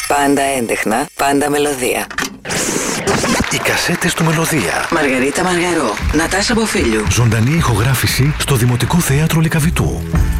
Πάντα έντεχνα, πάντα μελωδία. Οι κασέτες του Μελωδία. Μαργαρίτα Μαργαρό, Νατάσα Μποφίλιου. Ζωντανή ηχογράφηση στο Δημοτικό Θέατρο Λυκαβητού.